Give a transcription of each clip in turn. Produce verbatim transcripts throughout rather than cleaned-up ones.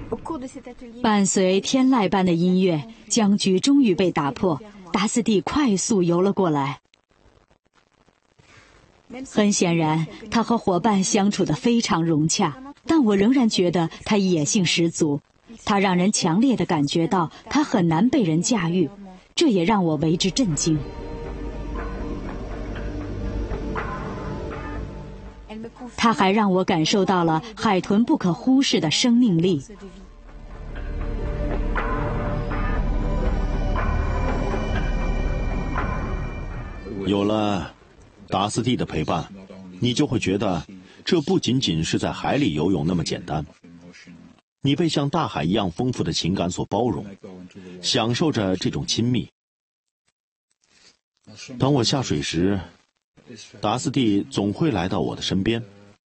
伴随天籁般的音乐，僵局终于被打破。达斯蒂快速游了过来。很显然，他和伙伴相处得非常融洽，但我仍然觉得他野性十足。他让人强烈地感觉到他很难被人驾驭，这也让我为之震惊。他还让我感受到了海豚不可忽视的生命力。 有了达斯蒂的陪伴，你就会觉得这不仅仅是在海里游泳那么简单。你被像大海一样丰富的情感所包容，享受着这种亲密。当我下水时，达斯蒂总会来到我的身边。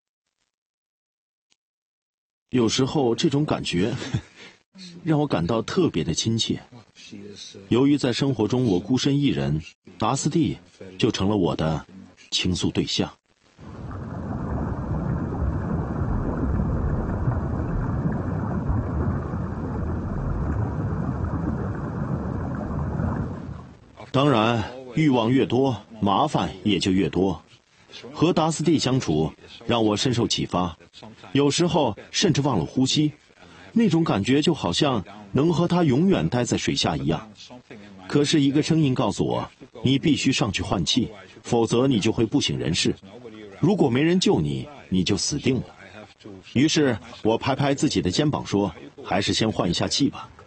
有时候这种感觉让我感到特别的亲切。由于在生活中我孤身一人，达斯蒂就成了我的倾诉对象。当然，欲望越多，麻烦也就越多。和达斯蒂相处让我深受启发，有时候甚至忘了呼吸，那种感觉就好像能和他永远待在水下一样。可是一个声音告诉我，你必须上去换气，否则你就会不省人事。如果没人救你，你就死定了。于是我拍拍自己的肩膀说，还是先换一下气吧。